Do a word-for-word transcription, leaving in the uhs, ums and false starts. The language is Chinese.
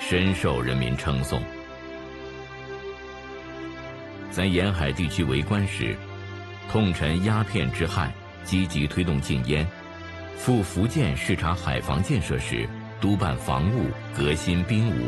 深受人民称颂。在沿海地区为官时，痛陈鸦片之害，积极推动禁烟；赴福建视察海防建设时，督办防务、革新兵务。